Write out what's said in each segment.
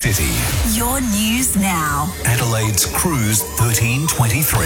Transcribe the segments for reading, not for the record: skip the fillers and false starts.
City. Your news now. Adelaide's Cruise 1323.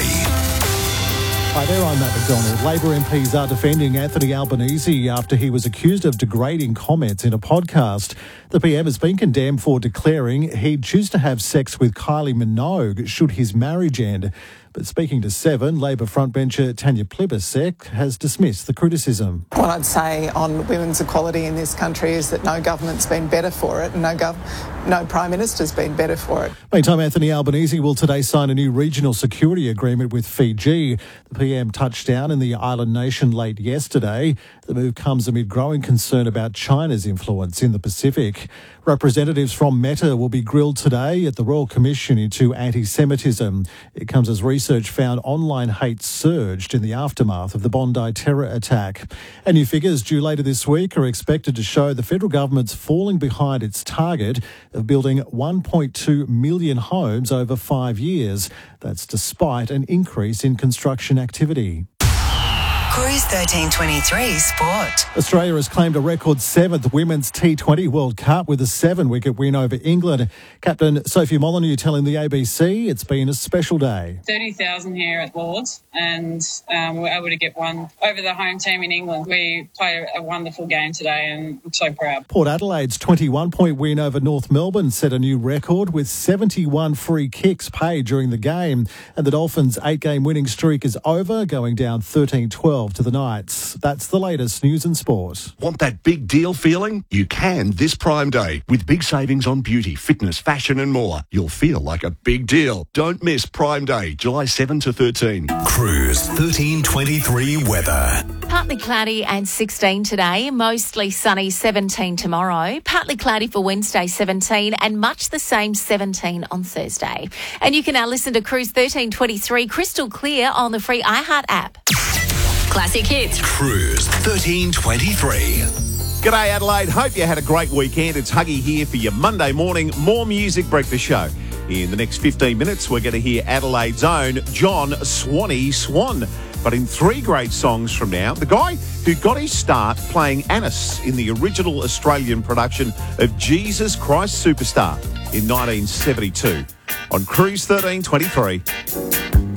Hi there, I'm Matt McDonald. Labor MPs are defending Anthony Albanese after he was accused of degrading comments in a podcast. The PM has been condemned for declaring he'd choose to have sex with Kylie Minogue should his marriage end. But speaking to Seven, Labor frontbencher Tanya Plibersek has dismissed the criticism. What I'd say on women's equality in this country is that no government's been better for it and no Prime Minister's been better for it. Meantime, Anthony Albanese will today sign a new regional security agreement with Fiji. The PM touched down in the island nation late yesterday. The move comes amid growing concern about China's influence in the Pacific. Representatives from Meta will be grilled today at the Royal Commission into anti-Semitism. It comes as research found online hate surged in the aftermath of the Bondi terror attack. And new figures due later this week are expected to show the federal government's falling behind its target of building 1.2 million homes over 5 years. That's despite an increase in construction activity. Cruise 1323 Sport. Australia has claimed a record 7th Women's T20 World Cup with a 7-wicket win over England. Captain Sophie Molyneux telling the ABC it's been a special day. 30,000 here at Lords, and we were able to get one over the home team in England. We played a wonderful game today and I'm so proud. Port Adelaide's 21-point win over North Melbourne set a new record with 71 free kicks paid during the game. And the Dolphins' 8-game winning streak is over, going down 13-12 to the Knights. That's the latest news and sport. Want that big deal feeling? You can this Prime Day. With big savings on beauty, fitness, fashion and more. You'll feel like a big deal. Don't miss Prime Day, July 7 to 13. Cruise 1323 weather. Partly cloudy and 16 today, mostly sunny 17 tomorrow, partly cloudy for Wednesday 17 and much the same 17 on Thursday. And you can now listen to Cruise 1323 crystal clear on the free iHeart app. Classic hits. Cruise 1323. G'day Adelaide, hope you had a great weekend. It's Huggy here for your Monday morning More Music breakfast show. In the next 15 minutes, we're going to hear Adelaide's own John Swanee Swan. But in 3 great songs from now, the guy who got his start playing Annis in the original Australian production of Jesus Christ Superstar in 1972 on Cruise 1323.